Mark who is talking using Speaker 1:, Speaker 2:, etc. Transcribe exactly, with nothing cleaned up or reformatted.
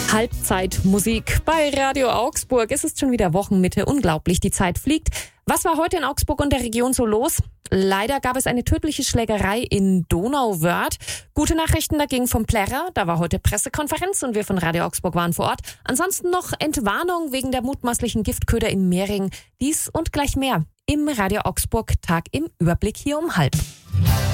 Speaker 1: Halbzeitmusik bei Radio Augsburg. Es ist schon wieder Wochenmitte. Unglaublich, die Zeit fliegt. Was war heute in Augsburg und der Region so los? Leider gab es eine tödliche Schlägerei in Donauwörth. Gute Nachrichten dagegen vom Plärrer. Da war heute Pressekonferenz und wir von Radio Augsburg waren vor Ort. Ansonsten noch Entwarnung wegen der mutmaßlichen Giftköder in Mehring. Dies und gleich mehr im Radio Augsburg Tag im Überblick hier um halb.